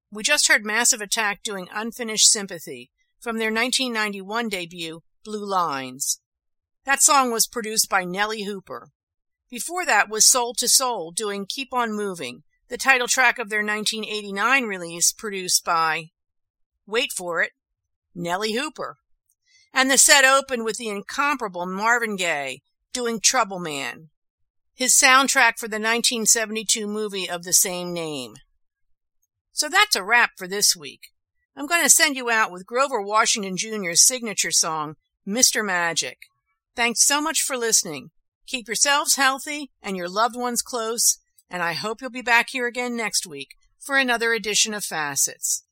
We just heard Massive Attack doing Unfinished Sympathy from their 1991 debut, Blue Lines. That song was produced by Nellie Hooper. Before that was Soul to Soul doing Keep on Moving, the title track of their 1989 release, produced by, wait for it, Nellie Hooper. And the set opened with the incomparable Marvin Gaye doing Trouble Man, his soundtrack for the 1972 movie of the same name. So that's a wrap for this week. I'm going to send you out with Grover Washington Jr.'s signature song, Mr. Magic. Thanks so much for listening. Keep yourselves healthy and your loved ones close, and I hope you'll be back here again next week for another edition of Facets.